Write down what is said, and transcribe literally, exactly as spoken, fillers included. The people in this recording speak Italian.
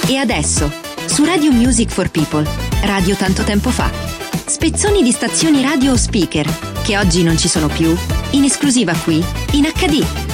E adesso, su Radio Music for People, Radio Tanto Tempo Fa, spezzoni di stazioni radio o speaker, che oggi non ci sono più, in esclusiva qui, in acca di.